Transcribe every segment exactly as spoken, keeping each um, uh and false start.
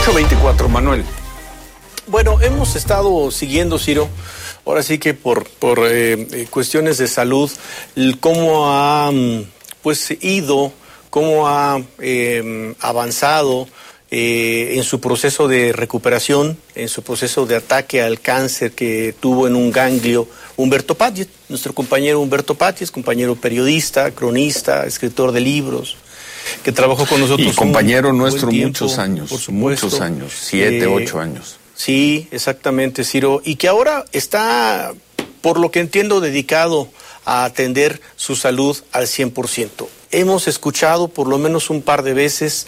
ocho veinticuatro, Manuel. Bueno, hemos estado siguiendo, Ciro, ahora sí que por, por eh, cuestiones de salud, cómo ha pues ido, cómo ha eh, avanzado eh, en su proceso de recuperación, en su proceso de ataque al cáncer que tuvo en un ganglio Humberto Pattiet, nuestro compañero Humberto Pattiet, compañero periodista, cronista, escritor de libros, que trabajó con nosotros. Y compañero un nuestro tiempo, muchos años, por supuesto. muchos años, siete, eh, ocho años. Sí, exactamente, Ciro, y que ahora está, por lo que entiendo, dedicado a atender su salud al cien por ciento. Hemos escuchado por lo menos un par de veces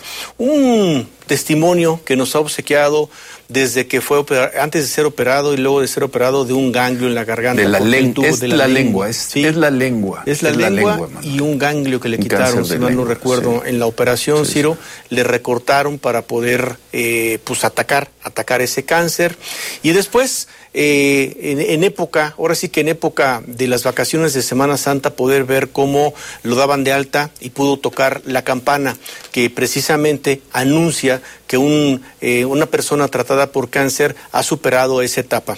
un testimonio que nos ha obsequiado desde que fue operado, antes de ser operado y luego de ser operado de un ganglio en la garganta. De la, len es de la, la lengua, lengua. Es, ¿Sí? es la lengua. Es la, es lengua, la lengua y un ganglio que le un quitaron, si mal no recuerdo, sí. En la operación, sí, Ciro, sí. Le recortaron para poder eh, pues atacar, atacar ese cáncer. Y después, eh, en, en época, ahora sí que en época de las vacaciones de Semana Santa, poder ver cómo lo daban de alta y pudo tocar la campana que precisamente anuncia que un, eh, una persona tratada por cáncer ha superado esa etapa.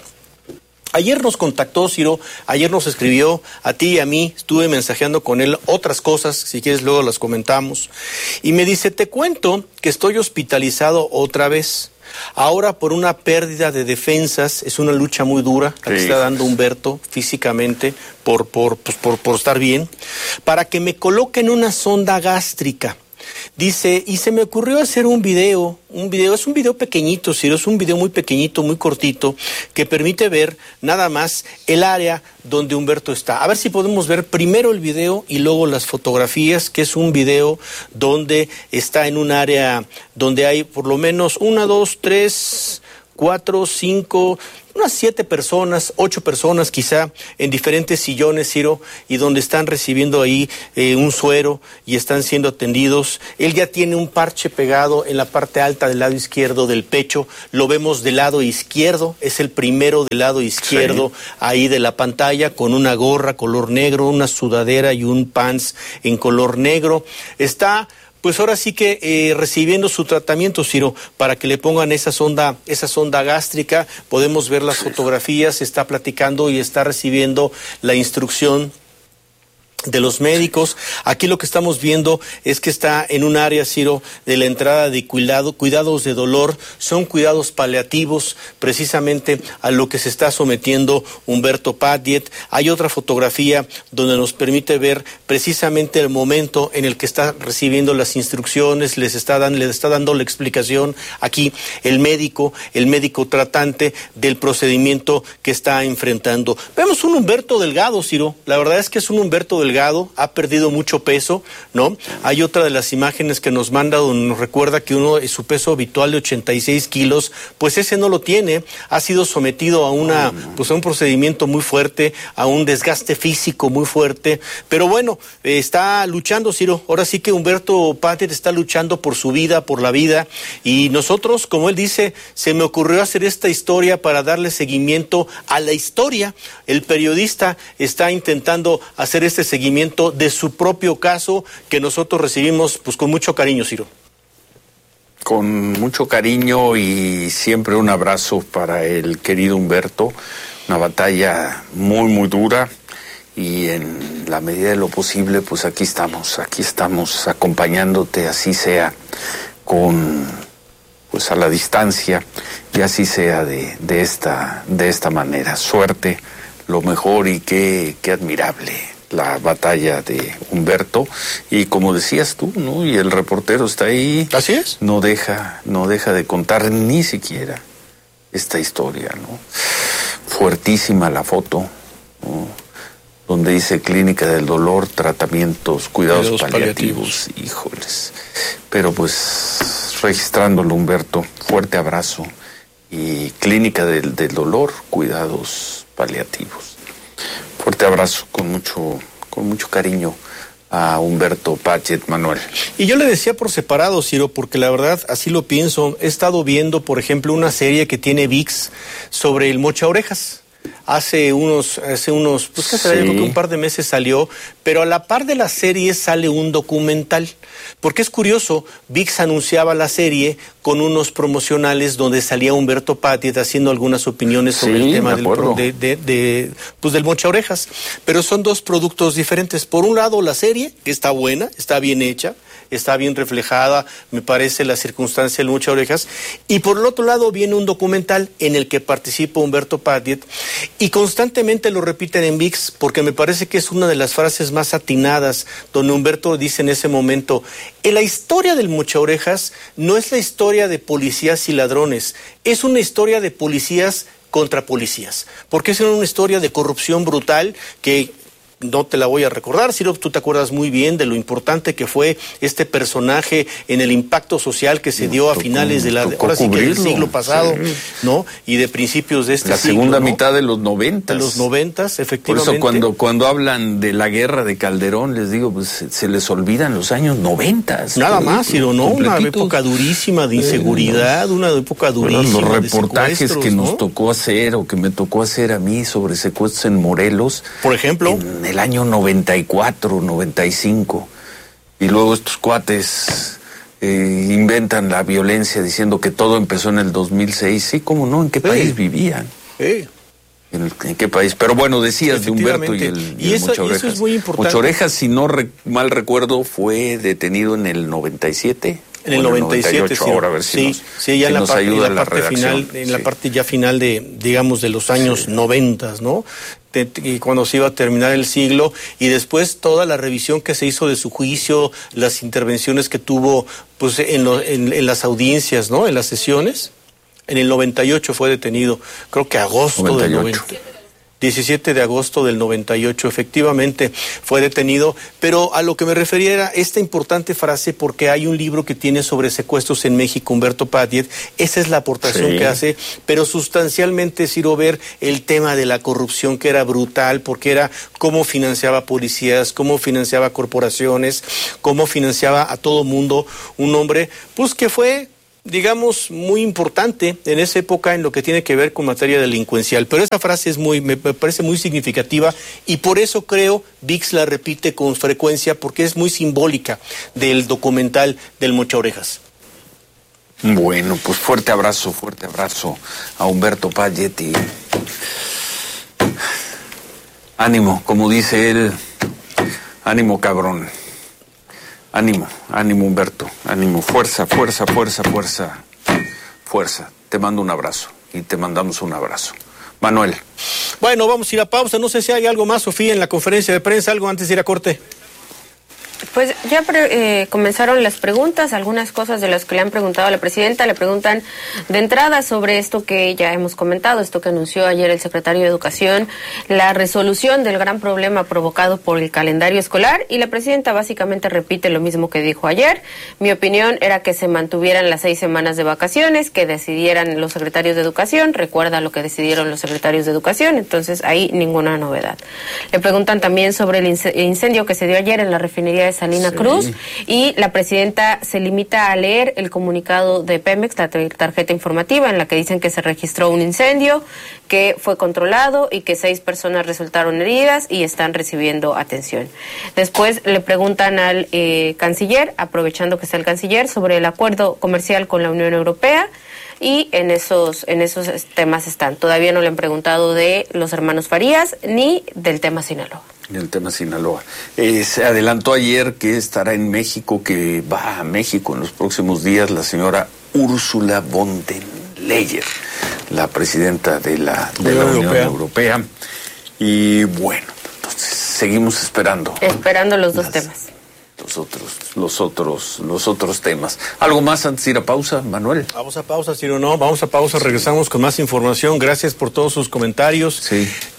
Ayer nos contactó, Ciro, ayer nos escribió a ti y a mí, estuve mensajeando con él otras cosas, si quieres luego las comentamos, y me dice, te cuento que estoy hospitalizado otra vez. Ahora por una pérdida de defensas, es una lucha muy dura la que sí. está dando Humberto físicamente por, por, pues, por, por estar bien, para que me coloquen una sonda gástrica. Dice, y se me ocurrió hacer un video, un video, es un video pequeñito, Ciro, es un video muy pequeñito, muy cortito, que permite ver nada más el área donde Humberto está. A ver si podemos ver primero el video y luego las fotografías, que es un video donde está en un área donde hay por lo menos una, dos, tres, cuatro, cinco... unas siete personas, ocho personas quizá, en diferentes sillones, Ciro, y donde están recibiendo ahí eh, un suero y están siendo atendidos. Él ya tiene un parche pegado en la parte alta del lado izquierdo del pecho, lo vemos del lado izquierdo, es el primero del lado izquierdo, sí. ahí de la pantalla, con una gorra color negro, una sudadera y un pants en color negro. Está... pues ahora sí que eh, recibiendo su tratamiento, Ciro, para que le pongan esa sonda, esa sonda gástrica, podemos ver las fotografías, está platicando y está recibiendo la instrucción de los médicos. Aquí lo que estamos viendo es que está en un área, Ciro, de la entrada de cuidado, cuidados de dolor, son cuidados paliativos precisamente a lo que se está sometiendo Humberto Pattiet. Hay otra fotografía donde nos permite ver precisamente el momento en el que está recibiendo las instrucciones, les está dando, les está dando la explicación aquí el médico, el médico tratante del procedimiento que está enfrentando. Vemos un Humberto delgado, Ciro, la verdad es que es un Humberto delgado, ha perdido mucho peso, ¿no? Hay otra de las imágenes que nos manda donde nos recuerda que uno, su peso habitual de ochenta y seis kilos, pues ese no lo tiene, ha sido sometido a una, pues a un procedimiento muy fuerte, a un desgaste físico muy fuerte, pero bueno, eh, está luchando, Ciro, ahora sí que Humberto Pattiet está luchando por su vida, por la vida, y nosotros, como él dice, se me ocurrió hacer esta historia para darle seguimiento a la historia. El periodista está intentando hacer este seguimiento seguimiento de su propio caso que nosotros recibimos pues con mucho cariño, Ciro. Con mucho cariño y siempre un abrazo para el querido Humberto, una batalla muy muy dura y en la medida de lo posible pues aquí estamos, aquí estamos acompañándote, así sea con pues a la distancia y así sea de, de esta de esta manera. Suerte, lo mejor y qué, qué admirable la batalla de Humberto y como decías tú, ¿no? Y el reportero está ahí. Así es. No deja, no deja de contar ni siquiera esta historia, ¿no? Fuertísima la foto, ¿no? Donde dice Clínica del Dolor, tratamientos, cuidados, cuidados paliativos. paliativos. Híjoles. Pero pues registrándolo, Humberto, fuerte abrazo y Clínica del, del Dolor, cuidados paliativos. Fuerte abrazo, con mucho, con mucho cariño a Humberto Pattiet, Manuel. Y yo le decía por separado, Ciro, porque la verdad así lo pienso. He estado viendo, por ejemplo, una serie que tiene V I X sobre el mocha orejas. Hace unos, hace unos, pues que sí. Yo creo que un par de meses salió, pero a la par de la serie sale un documental. Porque es curioso, V I X anunciaba la serie con unos promocionales donde salía Humberto Patiet haciendo algunas opiniones sobre sí, el tema del, de, de, de, pues del mocha orejas. Pero son dos productos diferentes. Por un lado, la serie, que está buena, está bien hecha, está bien reflejada, me parece, la circunstancia del mocha orejas. Y por el otro lado viene un documental en el que participa Humberto Patiet y constantemente lo repiten en V I X porque me parece que es una de las frases más atinadas donde Humberto dice en ese momento: en la historia del mocha orejas no es la historia de policías y ladrones, es una historia de policías contra policías, porque es una historia de corrupción brutal que no te la voy a recordar, Ciro, tú te acuerdas muy bien de lo importante que fue este personaje en el impacto social que se dio a finales de la, ahora sí que del siglo pasado, sí. ¿no? Y de principios de este la siglo, segunda ¿no? mitad de los noventas. De los noventas, efectivamente. Por eso cuando, cuando hablan de la guerra de Calderón, les digo, pues se, se les olvidan los años noventas. Nada más, Ciro, ¿no? Una época durísima de inseguridad, eh, no. una época durísima bueno, los reportajes que ¿no? nos tocó hacer o que me tocó hacer a mí sobre secuestros en Morelos. Por ejemplo. En el año noventa y cuatro, noventa y cinco, y luego estos cuates eh, inventan la violencia diciendo que todo empezó en el dos mil seis. Sí, ¿cómo no? ¿En qué país sí. vivían? Sí. ¿En, el, ¿En qué país? Pero bueno, decías de Humberto y el, y y el eso, Mocha Orejas. Y eso es muy importante. Mocha Orejas, si no re, mal recuerdo, fue detenido en el noventa y siete. En el noventa y siete, noventa y ocho, sí, ahora a ver si sí, nos, sí, ya si en la nos parte, ayuda en la la parte final, en sí. la parte ya final de, digamos, de los años sí. noventas, ¿no? De, y cuando se iba a terminar el siglo, y después toda la revisión que se hizo de su juicio, las intervenciones que tuvo, pues, en, lo, en, en las audiencias, ¿no? En las sesiones. En el noventa y ocho fue detenido, creo que agosto del noventa. diecisiete de agosto del noventa y ocho, efectivamente fue detenido, pero a lo que me refería era esta importante frase, porque hay un libro que tiene sobre secuestros en México, Humberto Patiet, esa es la aportación sí. que hace, pero sustancialmente Ciro, ver el tema de la corrupción, que era brutal, porque era cómo financiaba policías, cómo financiaba corporaciones, cómo financiaba a todo mundo, un hombre, pues que fue, digamos, muy importante en esa época en lo que tiene que ver con materia delincuencial. Pero esa frase es muy, me parece muy significativa y por eso creo V I X la repite con frecuencia, porque es muy simbólica del documental del Mocha Orejas. Bueno, pues fuerte abrazo, fuerte abrazo a Humberto Patiet y ánimo, como dice él, ánimo cabrón. Ánimo, ánimo Humberto, ánimo, fuerza, fuerza, fuerza, fuerza, fuerza. Te mando un abrazo y te mandamos un abrazo. Manuel. Bueno, vamos a ir a pausa. No sé si hay algo más, Sofía, en la conferencia de prensa, algo antes de ir a corte. Pues ya pre, eh, comenzaron las preguntas, algunas cosas de las que le han preguntado a la presidenta. Le preguntan de entrada sobre esto que ya hemos comentado, esto que anunció ayer el secretario de Educación, la resolución del gran problema provocado por el calendario escolar, y la presidenta básicamente repite lo mismo que dijo ayer. Mi opinión era que se mantuvieran las seis semanas de vacaciones, que decidieran los secretarios de Educación. Recuerda lo que decidieron los secretarios de Educación, entonces ahí ninguna novedad. Le preguntan también sobre el incendio que se dio ayer en la refinería de Salina sí. Cruz, y la presidenta se limita a leer el comunicado de Pemex, la tarjeta informativa en la que dicen que se registró un incendio, que fue controlado y que seis personas resultaron heridas y están recibiendo atención. Después le preguntan al eh, canciller, aprovechando que está el canciller, sobre el acuerdo comercial con la Unión Europea, y en esos en esos temas están. Todavía no le han preguntado de los hermanos Farías ni del tema Sinaloa. El tema Sinaloa. Eh, se adelantó ayer que estará en México, que va a México en los próximos días, la señora Ursula von der Leyen, la presidenta de la, de la Unión Europea. Europea. Y bueno, entonces seguimos esperando. Esperando los dos las, temas. Los otros, los otros, los otros temas. ¿Algo más antes de ir a pausa, Manuel? Vamos a pausa, Ciro, no, vamos a pausa, regresamos con más información. Gracias por todos sus comentarios. Sí.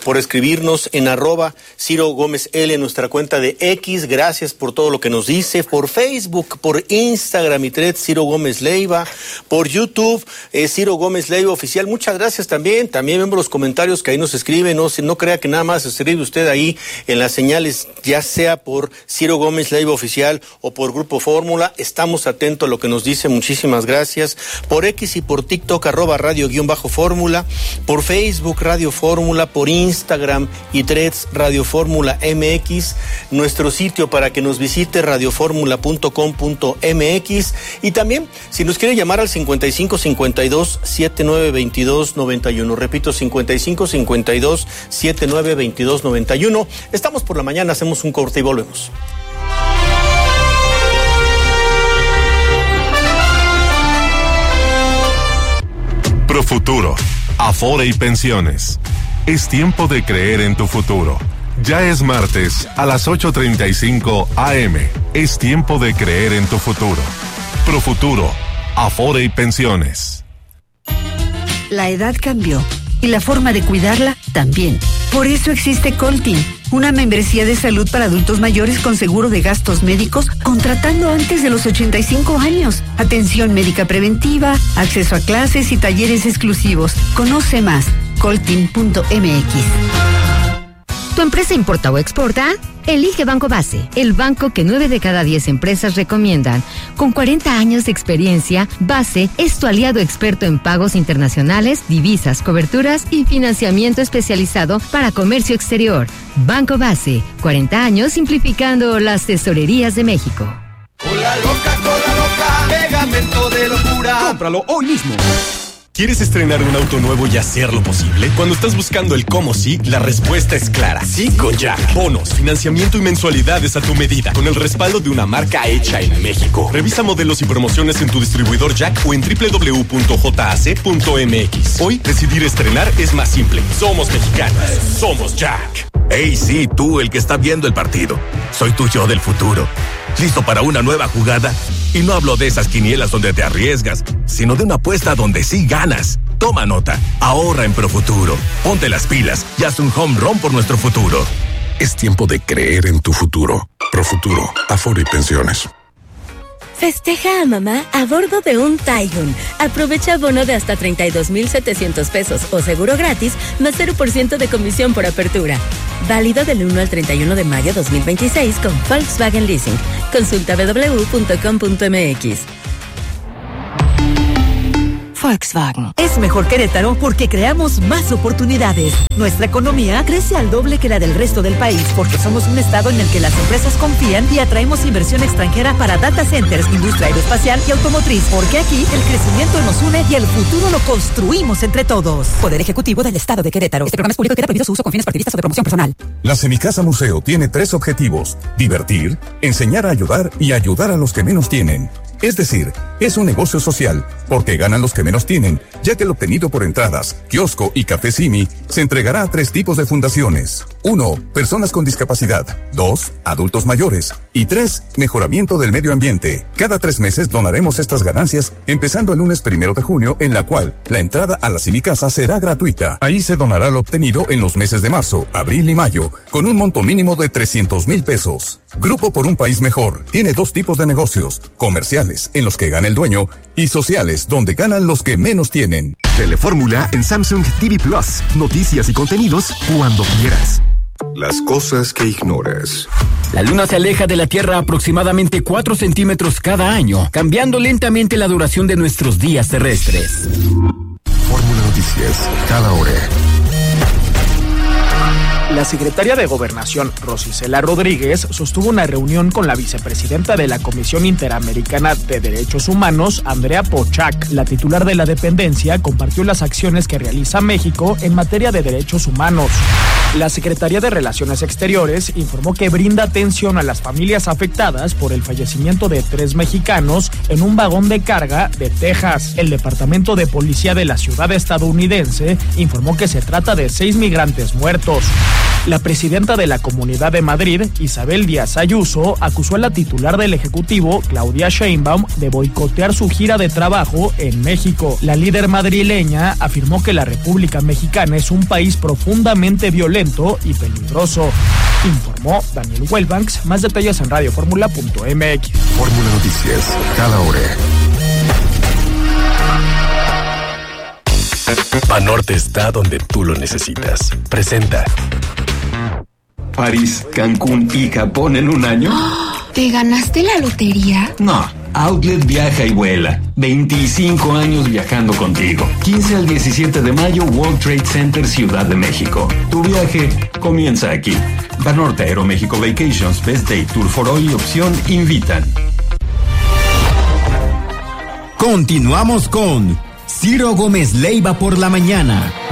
por escribirnos en arroba Ciro Gómez L en nuestra cuenta de X. Gracias por todo lo que nos dice. Por Facebook, por Instagram y Threads, Ciro Gómez Leiva. Por YouTube, eh, Ciro Gómez Leiva Oficial. Muchas gracias también. También vemos los comentarios que ahí nos escriben. No, no crea que nada más escribe usted ahí en las señales, ya sea por Ciro Gómez Leiva Oficial o por Grupo Fórmula. Estamos atentos a lo que nos dice. Muchísimas gracias. Por X y por TikTok, arroba radio guión bajo fórmula. Por Facebook, Radio Fórmula. Por Instagram y Threads, Radio Fórmula M X. Nuestro sitio para que nos visite, radioformula punto com punto m x. Y también, si nos quiere llamar al cincuenta y cinco cincuenta y dos setenta y nueve veintidós noventa y uno. Repito, cincuenta y cinco cincuenta y dos setenta y nueve veintidós noventa y uno. Estamos por la mañana, hacemos un corte y volvemos. Profuturo, Afore y Pensiones. Es tiempo de creer en tu futuro. Ya es martes a las ocho treinta y cinco a eme. Es tiempo de creer en tu futuro. Profuturo, Afore y Pensiones. La edad cambió y la forma de cuidarla también. Por eso existe Coltin, una membresía de salud para adultos mayores con seguro de gastos médicos, contratando antes de los ochenta y cinco años. Atención médica preventiva, acceso a clases y talleres exclusivos. Conoce más, coltin punto m x. ¿Tu empresa importa o exporta? Elige Banco Base, el banco que nueve de cada diez empresas recomiendan. Con cuarenta años de experiencia, Base es tu aliado experto en pagos internacionales, divisas, coberturas y financiamiento especializado para comercio exterior. Banco Base, cuarenta años simplificando las tesorerías de México. Cola loca, cola loca, pegamento de locura. Cómpralo hoy mismo. ¿Quieres estrenar un auto nuevo y hacerlo posible? Cuando estás buscando el cómo sí, la respuesta es clara. Sí con Jack. Bonos, financiamiento y mensualidades a tu medida, con el respaldo de una marca hecha en México. Revisa modelos y promociones en tu distribuidor Jack o en doble u doble u doble u punto jac punto m x. Hoy, decidir estrenar es más simple. Somos mexicanos. Somos Jack. Hey, sí, tú, el que está viendo el partido. Soy tu yo del futuro. ¿Listo para una nueva jugada? Y no hablo de esas quinielas donde te arriesgas, sino de una apuesta donde sí ganas. Toma nota, ahorra en Profuturo. Ponte las pilas y haz un home run por nuestro futuro. Es tiempo de creer en tu futuro. Profuturo, Afore y Pensiones. Festeja a mamá a bordo de un Taigun. Aprovecha bono de hasta treinta y dos mil setecientos pesos o seguro gratis, más cero por ciento de comisión por apertura. Válido del uno al treinta y uno de mayo dos mil veintiséis con Volkswagen Leasing. Consulta doble u doble u doble u punto com punto m x. Volkswagen. Es mejor Querétaro porque creamos más oportunidades. Nuestra economía crece al doble que la del resto del país porque somos un estado en el que las empresas confían y atraemos inversión extranjera para data centers, industria aeroespacial y automotriz. Porque aquí el crecimiento nos une y el futuro lo construimos entre todos. Poder Ejecutivo del Estado de Querétaro. Este programa es público y queda prohibido su uso con fines partidistas o de promoción personal. La Semicasa Museo tiene tres objetivos: divertir, enseñar a ayudar y ayudar a los que menos tienen. Es decir, es un negocio social, porque ganan los que menos tienen, ya que el obtenido por entradas, kiosco y café Simi se entregará a tres tipos de fundaciones. Uno, personas con discapacidad. Dos, adultos mayores. Y tres, mejoramiento del medio ambiente. Cada tres meses donaremos estas ganancias, empezando el lunes primero de junio, en la cual la entrada a la Semicasa será gratuita. Ahí se donará lo obtenido en los meses de marzo, abril y mayo, con un monto mínimo de trescientos mil pesos. Grupo por un País Mejor tiene dos tipos de negocios: comerciales, en los que gana el dueño, y sociales, donde ganan los que menos tienen. Telefórmula en Samsung T V Plus. Noticias y contenidos cuando quieras. Las cosas que ignoras. La Luna se aleja de la Tierra aproximadamente cuatro centímetros cada año, cambiando lentamente la duración de nuestros días terrestres. Fórmula Noticias, cada hora. La secretaria de Gobernación, Rosicela Rodríguez, sostuvo una reunión con la vicepresidenta de la Comisión Interamericana de Derechos Humanos, Andrea Pochac. La titular de la dependencia compartió las acciones que realiza México en materia de derechos humanos. La Secretaría de Relaciones Exteriores informó que brinda atención a las familias afectadas por el fallecimiento de tres mexicanos en un vagón de carga de Texas. El Departamento de Policía de la ciudad estadounidense informó que se trata de seis migrantes muertos. La presidenta de la Comunidad de Madrid, Isabel Díaz Ayuso, acusó a la titular del Ejecutivo, Claudia Sheinbaum, de boicotear su gira de trabajo en México. La líder madrileña afirmó que la República Mexicana es un país profundamente violento y peligroso. Informó Daniel Wellbanks. Más detalles en radioformula punto m x. Fórmula Noticias, cada hora. Banorte está donde tú lo necesitas. Presenta. París, Cancún y Japón en un año. ¿Te ganaste la lotería? No, Outlet viaja y vuela. veinticinco años viajando contigo. quince al diecisiete de mayo, World Trade Center, Ciudad de México. Tu viaje comienza aquí. Banorte, Aeroméxico Vacations, Best Day, Tour for All y Opción invitan. Continuamos con Ciro Gómez Leiva por la mañana.